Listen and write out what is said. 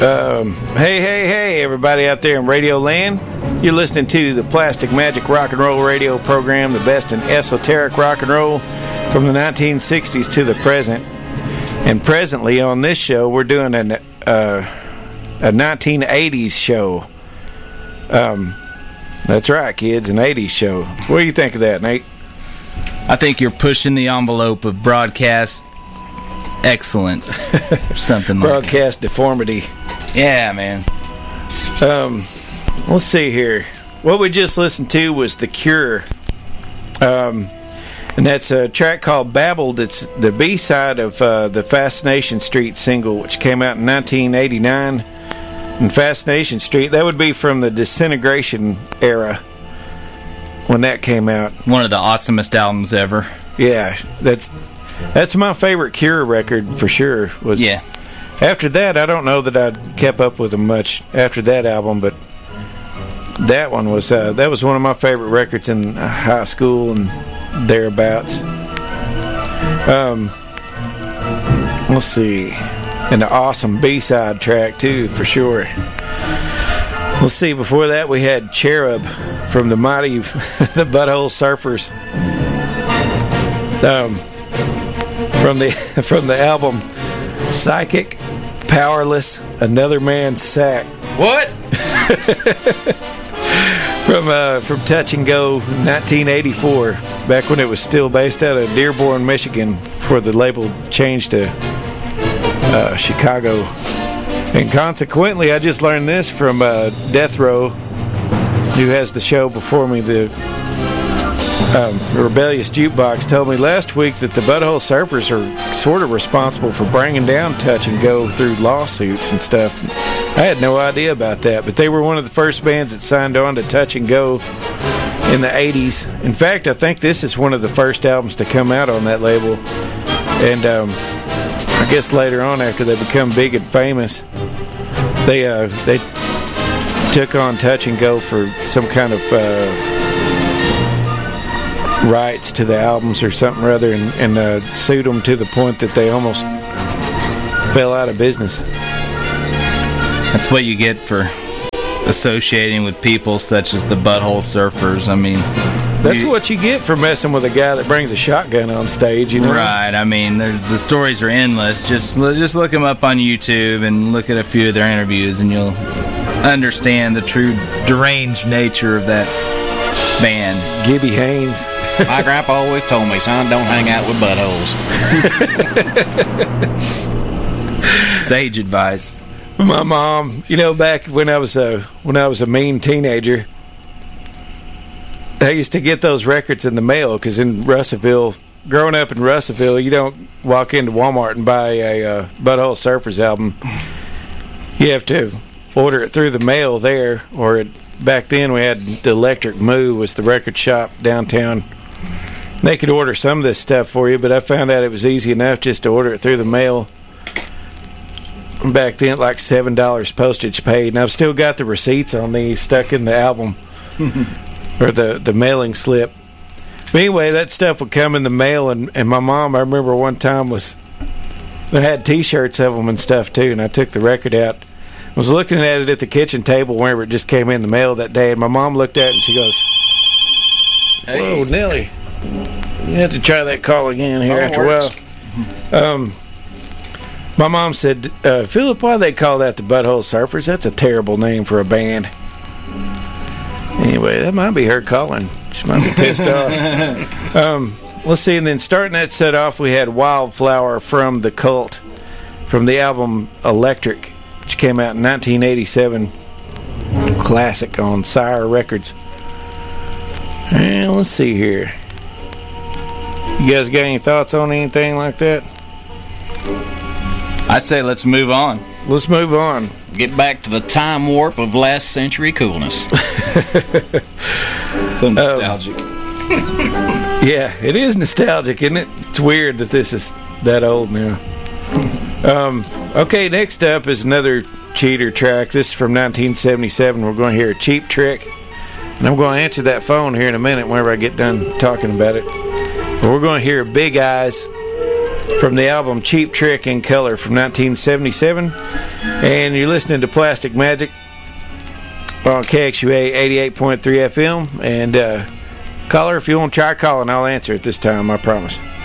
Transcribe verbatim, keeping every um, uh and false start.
Um, hey, hey, hey, everybody out there in Radio Land. You're listening to the Plastic Magic Rock and Roll radio program, the best in esoteric rock and roll from the nineteen sixties to the present. And presently on this show, we're doing an, uh, a nineteen eighties show. Um, that's right, kids, an eighties show. What do you think of that, Nate? I think you're pushing the envelope of broadcast excellence or something like that. Broadcast deformity. Yeah, man. Um, let's see here. What we just listened to was The Cure. Um, and that's a track called Babbled. It's the B-side of uh, the Fascination Street single, which came out in nineteen eighty-nine. And Fascination Street, that would be from the Disintegration era when that came out. One of the awesomest albums ever. Yeah, that's that's my favorite Cure record for sure. Was yeah. After that, I don't know that I kept up with them much after that album, but that one was uh, that was one of my favorite records in high school and thereabouts. Um, let's see, and the awesome B-side track too, for sure. Let's see. Before that, we had Cherub from the mighty the Butthole Surfers. Um, from the from the album Psychic, Powerless, Another Man's Sack. What? from uh, from Touch and Go, nineteen eighty-four, back when it was still based out of Dearborn, Michigan, before the label changed to uh, Chicago. And consequently, I just learned this from uh, Death Row, who has the show before me. The um, Rebellious Jukebox told me last week that the Butthole Surfers are sort of responsible for bringing down Touch and Go through lawsuits and stuff. I had no idea about that, but they were one of the first bands that signed on to Touch and Go in the eighties. In fact, I think this is one of the first albums to come out on that label. And um, I guess later on, after they become big and famous, they uh, they took on Touch and Go for some kind of uh, rights to the albums or something or other, and, and uh, sued them to the point that they almost fell out of business. That's what you get for associating with people such as the Butthole Surfers. I mean, that's you, what you get for messing with a guy that brings a shotgun on stage, you know? Right. I mean, the stories are endless. Just just look them up on YouTube and look at a few of their interviews, and you'll understand the true deranged nature of that band. Gibby Haynes. My grandpa always told me, son, don't hang out with buttholes. Sage advice. My mom, you know, back when I was a when I was a mean teenager, I used to get those records in the mail, because in Russellville, growing up in Russellville, you don't walk into Walmart and buy a uh, Butthole Surfers album. You have to order it through the mail there, or it, back then we had the Electric Moo was the record shop downtown. They could order some of this stuff for you, but I found out it was easy enough just to order it through the mail. Back then, like seven dollars postage paid, and I've still got the receipts on these stuck in the album or the, the mailing slip. But anyway, that stuff would come in the mail, and, and my mom, I remember one time, was I had T-shirts of them and stuff too, and I took the record out. I was looking at it at the kitchen table whenever it just came in the mail that day, and my mom looked at it and she goes, "Hey. Whoa, Nelly, you have to try that call again here oh, after works. a while." Um, my mom said, uh, "Philip, why they call that the Butthole Surfers? That's a terrible name for a band." Anyway, that might be her calling. She might be pissed off. Um, let's see, and then starting that set off, we had Wildflower from The Cult, from the album Electric, which came out in nineteen eighty-seven. Classic on Sire Records. And let's see here. You guys got any thoughts on anything like that? I say let's move on. Let's move on. Get back to the time warp of last century coolness. So nostalgic. Um, yeah, it is nostalgic, isn't it? It's weird that this is that old now. Um, okay, next up is another cheater track. This is from nineteen seventy-seven. We're going to hear Cheap Trick. And I'm going to answer that phone here in a minute whenever I get done talking about it. But we're going to hear Big Eyes from the album Cheap Trick in Color from nineteen seventy-seven. And you're listening to Plastic Magic on K X U A eighty-eight point three F M. And uh, caller, if you want to try calling, I'll answer it this time, I promise.